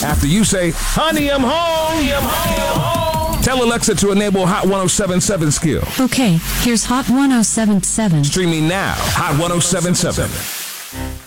After you say, honey, I'm home. Tell Alexa to enable Hot 1077 skill. Okay, here's Hot 1077. Streaming now. Hot 1077.